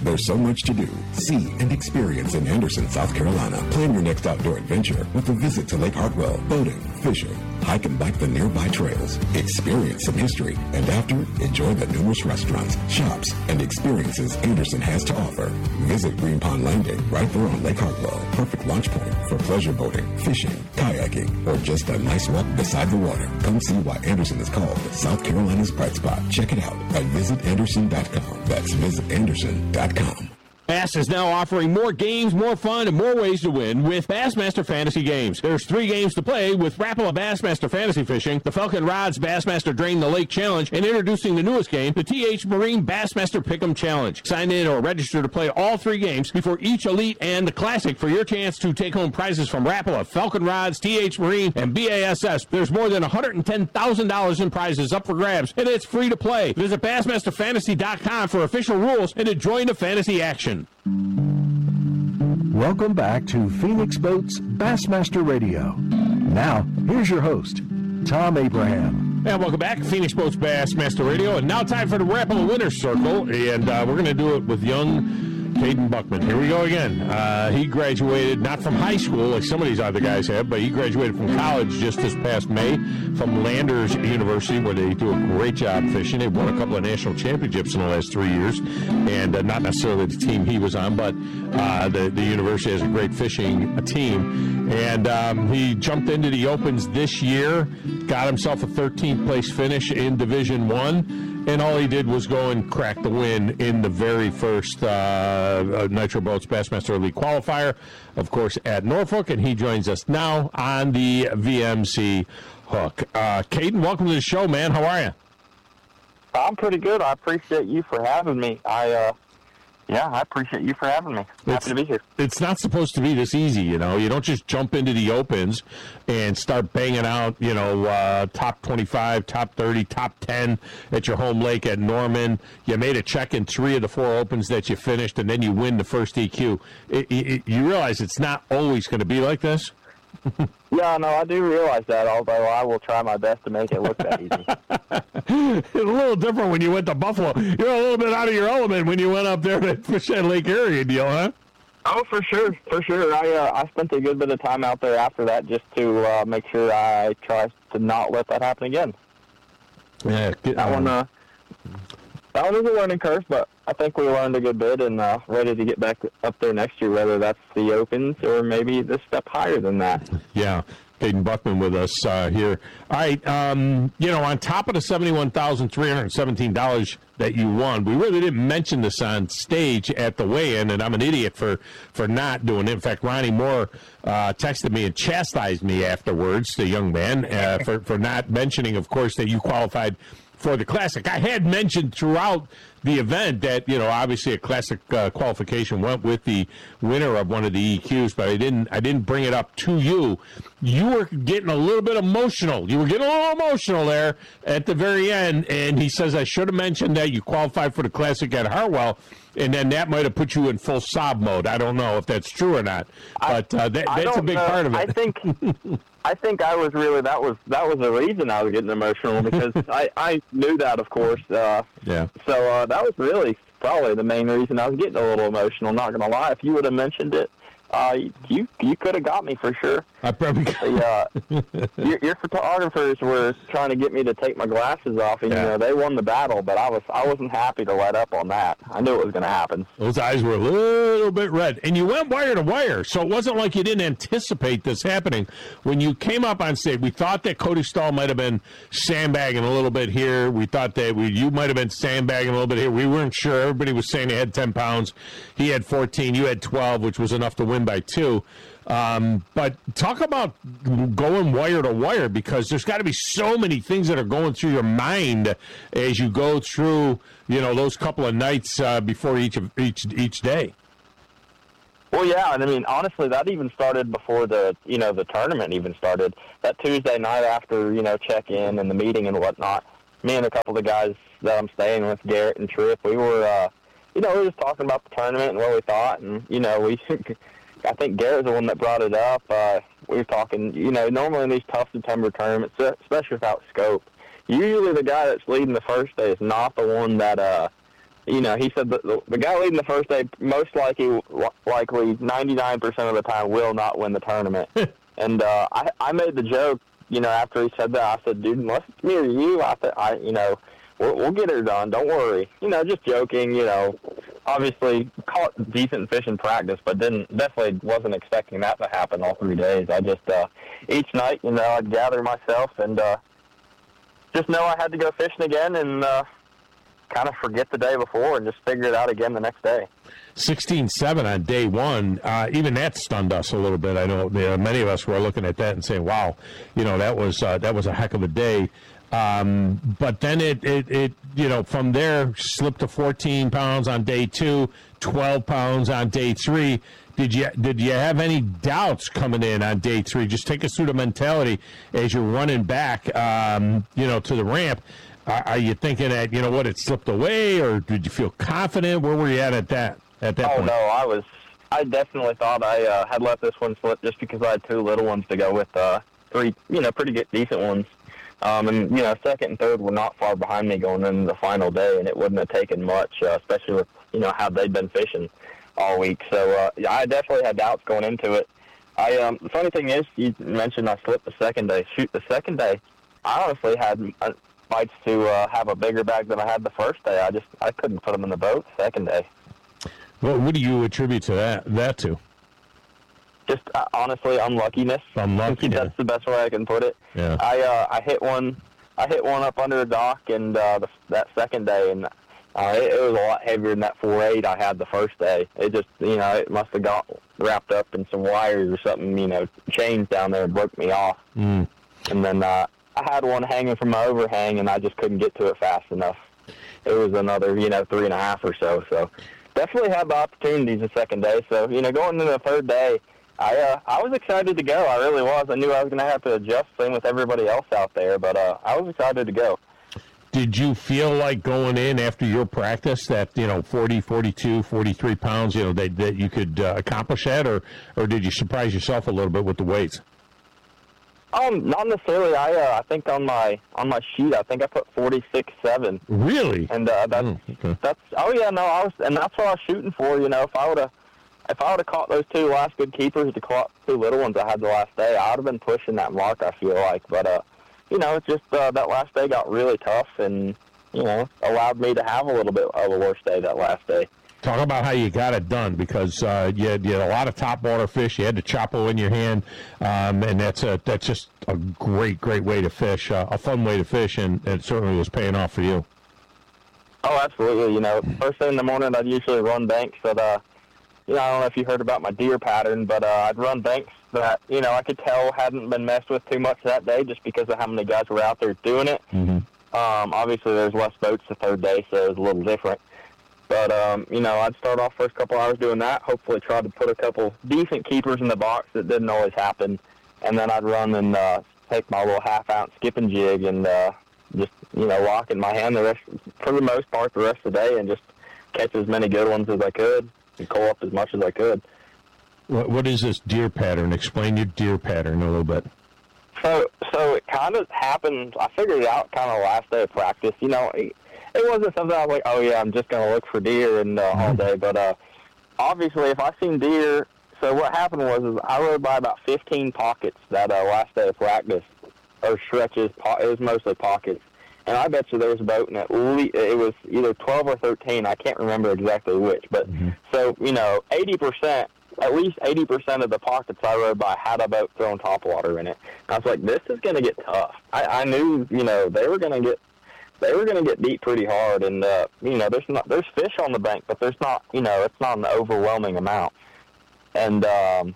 There's so much to do, see, and experience in Anderson, South Carolina. Plan your next outdoor adventure with a visit to Lake Hartwell, boating, fishing, hike and bike the nearby trails, experience some history, and after, enjoy the numerous restaurants, shops, and experiences Anderson has to offer. Visit Green Pond Landing right there on Lake Hartwell. Perfect launch point for pleasure boating, fishing, kayaking, or just a nice walk beside the water. Come see why Anderson is called South Carolina's bright spot. Check it out at visit anderson dot com. That's visit anderson dot com.
Bass is now offering more games, more fun, and more ways to win with Bassmaster Fantasy Games. There's three games to play with Rapala Bassmaster Fantasy Fishing, the Falcon Rods Bassmaster Drain the Lake Challenge, and introducing the newest game, the T H Marine Bassmaster Pick'em Challenge. Sign in or register to play all three games before each Elite and the Classic for your chance to take home prizes from Rapala, Falcon Rods, T H Marine, and B A S S. There's more than one hundred ten thousand dollars in prizes up for grabs, and it's free to play. Visit Bassmaster Fantasy dot com for official rules and to join the fantasy action.
Welcome back to Phoenix Boats Bassmaster Radio. Now, here's your host, Tom Abraham.
And welcome back, Phoenix Boats Bassmaster Radio. And now time for the Rapala Winner's Circle. And uh, we're going to do it with young Caden Buckman. Here we go again. Uh, he graduated not from high school like some of these other guys have, but he graduated from college just this past May from Landers University, where they do a great job fishing. They've won a couple of national championships in the last three years, and uh, not necessarily the team he was on, but uh, the, the university has a great fishing team. And um, he jumped into the Opens this year, got himself a thirteenth place finish in Division One. And all he did was go and crack the win in the very first uh, Nitro Boats Bassmaster Elite qualifier, of course, at Norfolk. And he joins us now on the V M C hook. Uh, Caden, welcome to the show, man. How are you?
I'm pretty good. I appreciate you for having me. I, uh, yeah, I appreciate you for having me. Happy
it's,
to be here.
It's not supposed to be this easy, you know. You don't just jump into the Opens and start banging out, you know, uh, top twenty-five, top thirty, top ten at your home lake at Norman. You made a check in three of the four Opens that you finished, and then you win the first E Q. It, it, you realize it's not always going to be like this?
Yeah, no, I do realize that, although I will try my best to make it look that easy.
It's a little different when you went to Buffalo. You're a little bit out of your element when you went up there to fish that Lake Erie deal, huh?
Oh, for sure, for sure. I uh, I spent a good bit of time out there after that just to uh, make sure I try to not let that happen again.
Yeah, get,
that
um,
one. Uh, that one is a learning curve, but I think we learned a good bit and uh, ready to get back up there next year, whether that's the Opens or maybe the step higher than that.
Yeah. Caden Buckman with us uh, here. All right, um, you know, on top of the seventy-one thousand three hundred seventeen dollars that you won, we really didn't mention this on stage at the weigh-in, and I'm an idiot for, for not doing it. In fact, Ronnie Moore uh, texted me and chastised me afterwards, the young man, uh, for, for not mentioning, of course, that you qualified for the Classic. I had mentioned throughout the event that, you know, obviously a Classic uh, qualification went with the winner of one of the E Qs, but I didn't I didn't bring it up to you. You were getting a little bit emotional. You were getting a little emotional there at the very end, and he says, I should have mentioned that you qualified for the Classic at Hartwell, and then that might have put you in full sob mode. I don't know if that's true or not, but uh, that, that's a big
know.
part of it.
I think I think I was really, that was that was the reason I was getting emotional, because I, I knew that, of course. Uh,
yeah.
So uh, that was really probably the main reason I was getting a little emotional, not going to lie. If you would have mentioned it, uh, you you could have got me for sure.
I probably could.
The, uh, your, your photographers were trying to get me to take my glasses off, and
yeah.
you know, they won the battle, but I was I wasn't happy to let up on that. I knew it was going to happen.
Those eyes were a little bit red, and you went wire to wire, so it wasn't like you didn't anticipate this happening. When you came up on stage, we thought that Cody Stahl might have been sandbagging a little bit here. We thought that we, you might have been sandbagging a little bit here. We weren't sure. Everybody was saying he had ten pounds. He had fourteen. You had twelve, which was enough to win by two. Um, but talk about going wire to wire, because there's got to be so many things that are going through your mind as you go through, you know, those couple of nights uh, before each of each each day.
Well, yeah, and I mean, honestly, that even started before the, you know, the tournament even started. That Tuesday night after, you know, check-in and the meeting and whatnot, me and a couple of the guys that I'm staying with, Garrett and Tripp, we were, uh, you know, we were just talking about the tournament and what we thought, and, you know, we... I think Garrett's the one that brought it up. Uh, we were talking, you know, normally in these tough September tournaments, especially without scope, usually the guy that's leading the first day is not the one that uh, you know, he said that the, the guy leading the first day most likely, likely ninety-nine percent of the time will not win the tournament. And uh, I, I made the joke, you know, after he said that, I said, dude, unless it's me or you, I, th- I you know, we'll, we'll get her done. Don't worry. You know, just joking, you know. Obviously, caught decent fish in practice, but didn't definitely wasn't expecting that to happen all three days. I just, uh, each night, you know, I'd gather myself and uh, just know I had to go fishing again and uh, kind of forget the day before and just figure it out again the next day.
sixteen seven on day one, uh, even that stunned us a little bit. I know uh, many of us were looking at that and saying, wow, you know, that was uh, that was a heck of a day. Um, but then it, it, it, you know, from there slipped to fourteen pounds on day two, twelve pounds on day three. Did you did you have any doubts coming in on day three? Just take us through the mentality as you're running back, um, you know, to the ramp. Are, are you thinking that, you know what, it slipped away, or did you feel confident? Where were you at at that at that
oh,
point?
no, I was. I definitely thought I uh, had let this one slip just because I had two little ones to go with uh, three, you know, pretty good, decent ones. Um, and, you know, second and third were not far behind me going into the final day, and it wouldn't have taken much, uh, especially with, you know, how they'd been fishing all week. So uh, yeah, I definitely had doubts going into it. I um, the funny thing is, you mentioned I slipped the second day. Shoot, the second day, I honestly had uh, bites to uh, have a bigger bag than I had the first day. I just I couldn't put them in the boat the second day.
Well, what do you attribute to that that to?
Just uh, honestly, unluckiness.
Unlucky.
That's
yeah.
the best way I can put it.
Yeah.
I uh, I hit one. I hit one up under the dock, and uh, the, that second day, and uh, it, it was a lot heavier than that four eight I had the first day. It just, you know, it must have got wrapped up in some wires or something, you know, chains down there and broke me off.
Mm.
And then uh, I had one hanging from my overhang, and I just couldn't get to it fast enough. It was another, you know, three and a half or so. So definitely had the opportunities the second day. So, you know, going into the third day, I uh, I was excited to go. I really was. I knew I was going to have to adjust, same with everybody else out there, but uh, I was excited to go.
Did you feel like going in after your practice that, you know, forty, forty-two, forty-three pounds, you know, that, that you could uh, accomplish that, or, or did you surprise yourself a little bit with the weights?
Um, not necessarily. I uh, I think on my on my sheet, I think I put forty-six seven.
Really?
And uh, that's
oh, okay.
that's oh yeah no I was and that's what I was shooting for. You know, if I would have if I would have caught those two last good keepers, to caught two little ones I had the last day, I would have been pushing that mark. I feel like, but uh, you know, it's just uh, that last day got really tough, and you know, allowed me to have a little bit of a worse day that last day.
Talk about how you got it done, because uh, you, had, you had a lot of topwater fish. You had the Chapo in your hand, um, and that's a that's just a great, great way to fish, uh, a fun way to fish, and, and it certainly was paying off for you.
Oh, absolutely. You know, first thing in the morning, I'd usually run banks that, uh, you know, I don't know if you heard about my deer pattern, but uh, I'd run banks that, you know, I could tell hadn't been messed with too much that day just because of how many guys were out there doing it.
Mm-hmm.
Um, obviously, there's less boats the third day, so it was a little different. But, um, you know, I'd start off first couple hours doing that, hopefully try to put a couple decent keepers in the box. That didn't always happen. And then I'd run and uh, take my little half-ounce skipping jig and uh, just, you know, lock in my hand the rest, for the most part, the rest of the day, and just catch as many good ones as I could and call up as much as I could.
What, what is this deer pattern? Explain your deer pattern a little bit.
So, so it kind of happened. I figured it out kind of the last day of practice. You know, it, it wasn't something I was like, oh yeah, I'm just going to look for deer and uh, all day. But uh, obviously, if I seen deer, so what happened was is I rode by about fifteen pockets that uh, last day of practice, or stretches. It was mostly pockets, and I bet you there was a boat, and at least it was either twelve or thirteen. I can't remember exactly which, but
mm-hmm.
so you know, eighty percent. At least eighty percent of the pockets I rode by had a boat throwing topwater in it. And I was like, this is going to get tough. I, I knew, you know, they were going to get, they were going to get beat pretty hard. And, uh, you know, there's not, there's fish on the bank, but there's not, you know, it's not an overwhelming amount. And, um,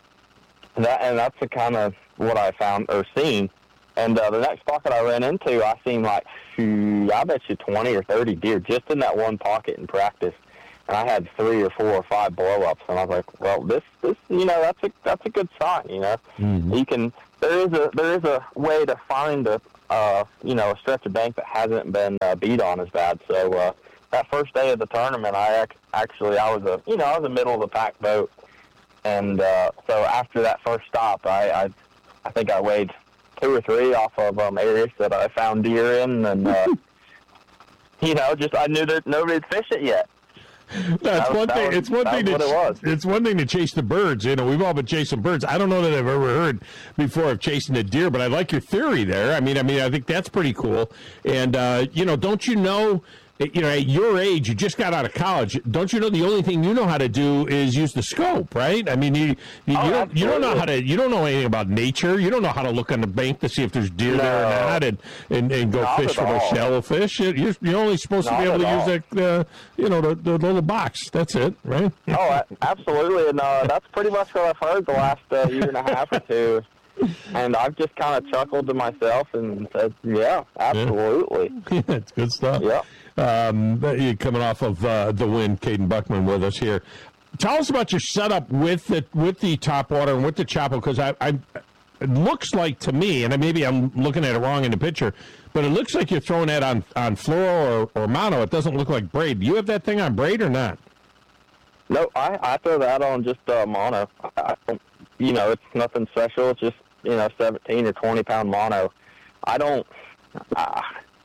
that, and that's the kind of what I found or seen. And, uh, the next pocket I ran into, I seen like, phew, I bet you twenty or thirty deer just in that one pocket in practice. And I had three or four or five blow-ups, and I was like, "Well, this, this, you know, that's a that's a good sign, you know.
Mm-hmm.
You can there is a there is a way to find a uh, you know a stretch of bank that hasn't been uh, beat on as bad. So uh, that first day of the tournament, I ac- actually I was a you know I was a middle of the pack boat, and uh, so after that first stop, I, I I think I weighed two or three off of um, areas that I found deer in, and. Uh, you know, just I knew that nobody'd fished it yet.
That's
that was,
one thing.
Was,
it's one thing to
what it was.
It's one thing to chase the birds. You know, we've all been chasing birds. I don't know that I've ever heard before of chasing a deer, but I like your theory there. I mean, I mean, I think that's pretty cool. And uh, you know, don't you know? You know, at your age, you just got out of college. Don't you know the only thing you know how to do is use the scope, right? I mean, you you,
oh,
you don't you don't know how to you don't know anything about nature. You don't know how to look on the bank to see if there's deer
no.
there or not, and and, and go
not
fish for those shallow fish. You're, you're only supposed
not
to be able to
all.
use that, uh, you know, the, the little box. That's it, right?
Oh, absolutely, and uh, that's pretty much what I've heard the last uh, year and a half or two. And I've just kind of chuckled to myself and said, "Yeah, absolutely."
Yeah, it's good stuff.
Yeah.
Um, you're coming off of uh, the win, Caden Buckman with us here. Tell us about your setup with the with the top water and with the chopper, because I, I it looks like to me, and maybe I'm looking at it wrong in the picture, but it looks like you're throwing that on on fluoro or, or mono. It doesn't look like braid. Do you have that thing on braid or not?
No, I, I throw that on just uh, mono. I don't, you know, it's nothing special. It's just, you know, seventeen or twenty pound mono. I don't. Uh,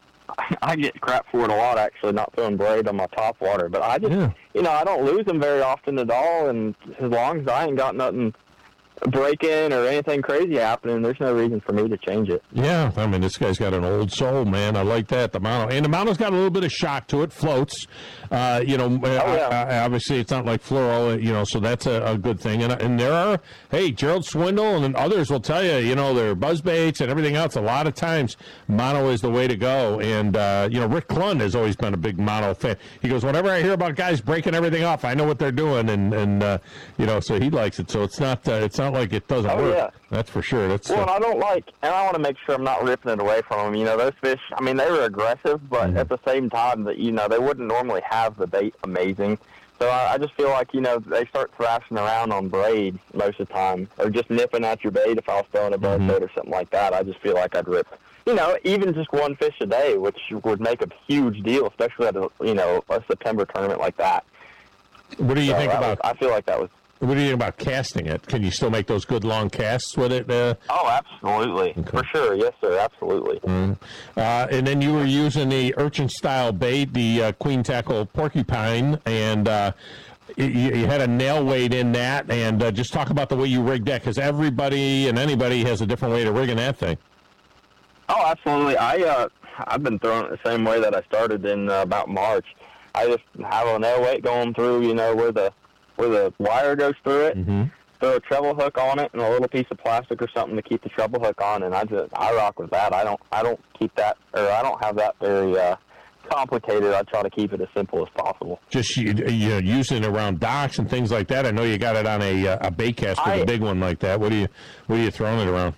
I get crap for it a lot, actually, not throwing braid on my top water. But I just, yeah. you know, I don't lose them very often at all. And as long as I ain't got nothing breaking or anything crazy happening, there's no reason for me to change it.
Yeah, I mean, this guy's got an old soul, man. I like that, the mono. And the mono's got a little bit of shock to it, floats. Uh, you know,
oh, yeah.
I, I, obviously it's not like fluoro, you know, so that's a, a good thing. And and there are, hey, Gerald Swindle and others will tell you, you know, there are buzz baits and everything else. A lot of times, mono is the way to go. And, uh, you know, Rick Klund has always been a big mono fan. He goes, whenever I hear about guys breaking everything off, I know what they're doing. And, and uh, you know, so he likes it. So it's not, uh, it's not like it doesn't
oh,
work.
Yeah.
That's for sure. That's
well,
uh,
and I don't like, and I want to make sure I'm not ripping it away from them. You know, those fish, I mean, they were aggressive, but mm-hmm. at the same time, that you know, they wouldn't normally have the bait amazing. So I, I just feel like, you know, they start thrashing around on braid most of the time, or just nipping at your bait if I was throwing a buzz
mm-hmm.
bait or something like that. I just feel like I'd rip, you know, even just one fish a day, which would make a huge deal, especially at a, you know, a September tournament like that.
What do you
so
think about?
Was, I feel like that was.
What do you think about casting it? Can you still make those good long casts with it? Uh?
Oh, absolutely. Okay. For sure. Yes, sir. Absolutely.
Mm-hmm. Uh, and then you were using the urchin-style bait, the uh, queen tackle porcupine, and uh, you, you had a nail weight in that. And uh, just talk about the way you rigged that, because everybody and anybody has a different way to rigging that thing.
Oh, absolutely. I, uh, I've been throwing it the same way that I started in uh, about March. I just have a nail weight going through, you know, where the where the wire goes through it,
mm-hmm.
throw a treble hook on it and a little piece of plastic or something to keep the treble hook on, and I just I rock with that. I don't I don't keep that, or I don't have that very uh, complicated. I try to keep it as simple as possible.
Just you, you know, using it around docks and things like that. I know you got it on a a bait cast with
I,
a big one like that. What do you what are you throwing it around?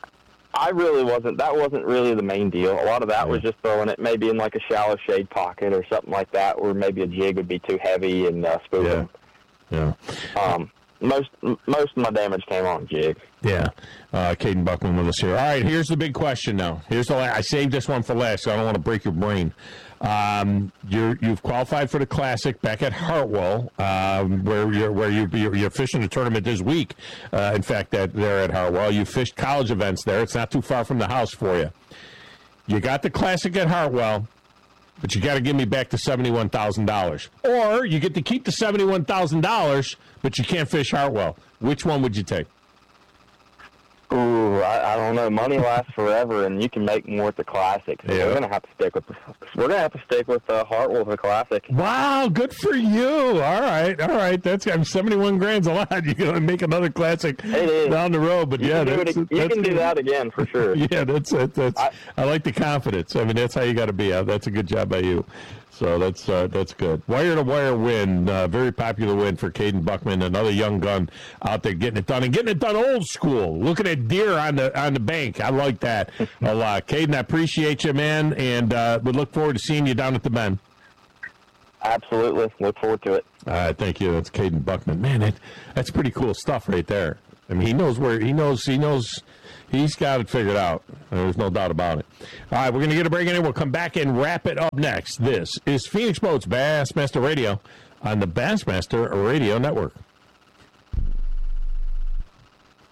I really wasn't. That wasn't really the main deal. A lot of that yeah. was just throwing it maybe in like a shallow shade pocket or something like that, where maybe a jig would be too heavy and uh, spook
yeah.
them.
Yeah.
Um, most most of my damage came on jig.
Yeah. Uh, Caden Buckman with us here. All right, here's the big question now. Here's the I saved this one for last, so I don't want to break your brain. Um, you're, you've qualified for the Classic back at Hartwell, um, where you're where you, you're, you're fishing a tournament this week. Uh, in fact, that they're at Hartwell. You fished college events there. It's not too far from the house for you. You got the Classic at Hartwell, but you got to give me back the seventy-one thousand dollars. Or you get to keep the seventy-one thousand dollars, but you can't fish Hartwell. Which one would you take?
Ooh, I, I don't know. Money lasts forever, and you can make more at the Classic. So
yeah.
we're gonna have to stick with. We're gonna have to stick with uh, Hartwell for the Classic.
Wow, good for you. All right, all right. That's I'm seventy-one grand's a lot. You're gonna make another Classic down the road, but
you
yeah,
can
that's,
it, you
that's
can
good.
do that again for sure.
yeah, that's that's. that's I, I like the confidence. I mean, that's how you got to be. That's a good job by you. So that's uh, that's good. Wire-to-wire win, uh, very popular win for Caden Buckman, another young gun out there getting it done, and getting it done old school, looking at deer on the on the bank. I like that a lot. Caden, I appreciate you, man, and uh, we look forward to seeing you down at the Bend.
Absolutely. Look forward to it.
All right, thank you. That's Caden Buckman. Man, that, that's pretty cool stuff right there. I mean, he knows where, he knows, he knows... He's got it figured out. There's no doubt about it. All right, we're going to get a break in here. We'll come back and wrap it up next. This is Phoenix Boats Bassmaster Radio on the Bassmaster Radio Network.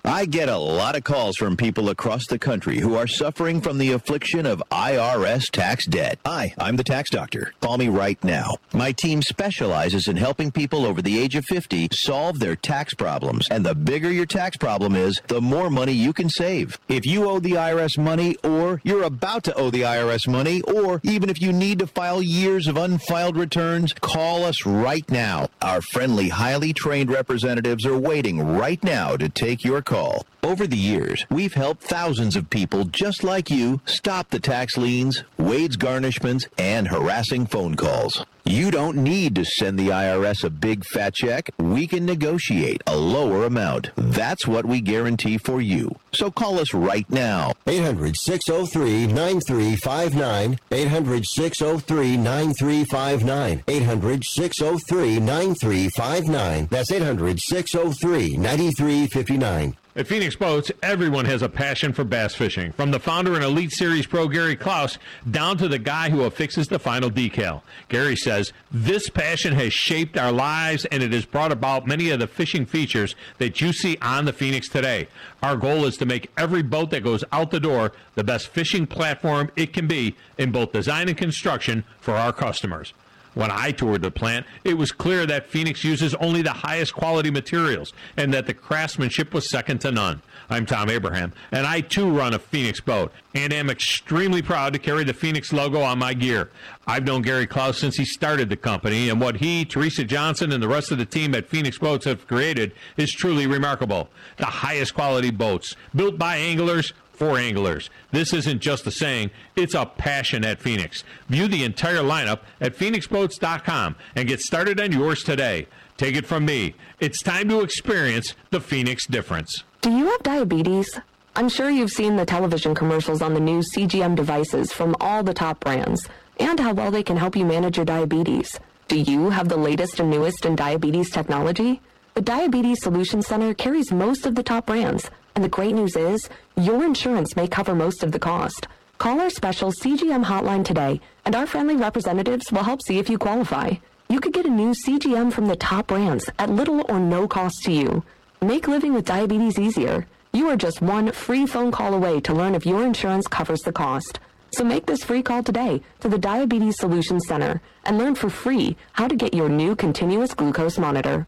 I get a lot of calls from people across the country who are suffering from the affliction of I R S tax debt. Hi, I'm the tax doctor. Call me right now. My team specializes in helping people over the age of fifty solve their tax problems. And the bigger your tax problem is, the more money you can save. If you owe the I R S money, or you're about to owe the I R S money, or even if you need to file years of unfiled returns, call us right now. Our friendly, highly trained representatives are waiting right now to take your call. Over the years, we've helped thousands of people just like you stop the tax liens, wage garnishments, and harassing phone calls. You don't need to send the I R S a big fat check. We can negotiate a lower amount. That's what we guarantee for you. So call us right now.
eight hundred, six oh three, nine three five nine. eight hundred, six oh three, nine three five nine. eight hundred, six oh three, nine three five nine. That's eight hundred, six oh three, nine three five nine.
At Phoenix Boats, everyone has a passion for bass fishing, from the founder and Elite Series pro Gary Klaus down to the guy who affixes the final decal. Gary says, this passion has shaped our lives, and it has brought about many of the fishing features that you see on the Phoenix today. Our goal is to make every boat that goes out the door the best fishing platform it can be in both design and construction for our customers. When I toured the plant, it was clear that Phoenix uses only the highest quality materials and that the craftsmanship was second to none. I'm Tom Abraham, and I too run a Phoenix boat, and am extremely proud to carry the Phoenix logo on my gear. I've known Gary Klaus since he started the company, and what he, Teresa Johnson, and the rest of the team at Phoenix Boats have created is truly remarkable. The highest quality boats, built by anglers, for anglers. This isn't just a saying, it's a passion at Phoenix. View the entire lineup at phoenix boats dot com and get started on yours today. Take it from me, it's time to experience the Phoenix difference.
Do you have diabetes? I'm sure you've seen the television commercials on the new C G M devices from all the top brands, and how well they can help you manage your diabetes. Do you have the latest and newest in diabetes technology? The Diabetes Solution Center carries most of the top brands. And the great news is, your insurance may cover most of the cost. Call our special C G M hotline today, and our friendly representatives will help see if you qualify. You could get a new C G M from the top brands at little or no cost to you. Make living with diabetes easier. You are just one free phone call away to learn if your insurance covers the cost. So make this free call today to the Diabetes Solution Center and learn for free how to get your new continuous glucose monitor.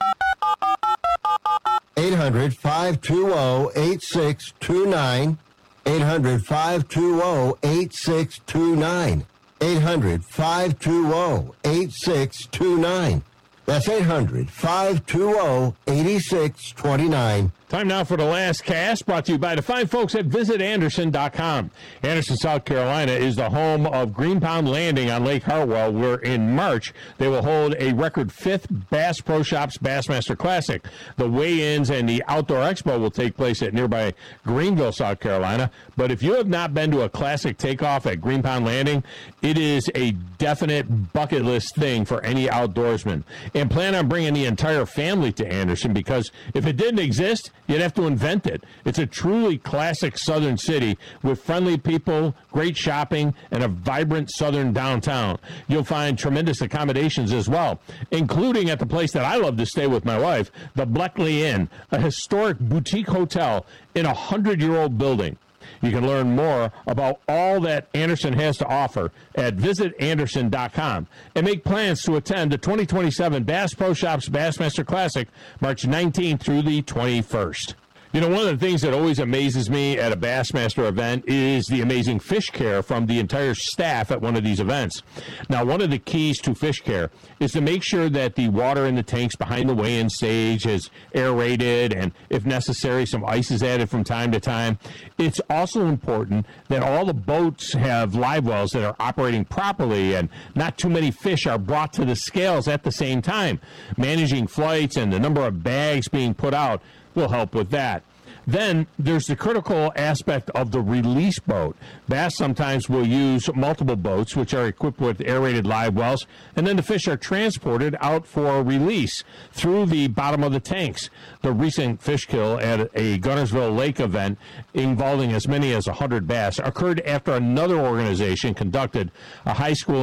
eight hundred, five two zero, eight six two nine. eight hundred, five two zero, eight six two nine. eight hundred, five two zero, eight six two nine. That's eight hundred, five two zero, eight six two nine.
Time now for the last cast, brought to you by the fine folks at visit anderson dot com. Anderson, South Carolina is the home of Green Pound Landing on Lake Hartwell, where in March they will hold a record fifth Bass Pro Shops Bassmaster Classic. The weigh-ins and the outdoor expo will take place at nearby Greenville, South Carolina. But if you have not been to a classic takeoff at Green Pound Landing, it is a definite bucket list thing for any outdoorsman. And plan on bringing the entire family to Anderson, because if it didn't exist, you'd have to invent it. It's a truly classic southern city with friendly people, great shopping, and a vibrant southern downtown. You'll find tremendous accommodations as well, including at the place that I love to stay with my wife, the Bleckley Inn, a historic boutique hotel in a hundred-year-old building. You can learn more about all that Anderson has to offer at visit anderson dot com and make plans to attend the twenty twenty-seven Bass Pro Shops Bassmaster Classic, March nineteenth through the twenty-first. You know, one of the things that always amazes me at a Bassmaster event is the amazing fish care from the entire staff at one of these events. Now, one of the keys to fish care is to make sure that the water in the tanks behind the weigh-in stage is aerated, and if necessary, some ice is added from time to time. It's also important that all the boats have live wells that are operating properly, and not too many fish are brought to the scales at the same time. Managing flights and the number of bags being put out will help with that. Then there's the critical aspect of the release boat. Bass sometimes will use multiple boats, which are equipped with aerated live wells, and then the fish are transported out for release through the bottom of the tanks. The recent fish kill at a Gunnersville Lake event involving as many as one hundred bass occurred after another organization conducted a high school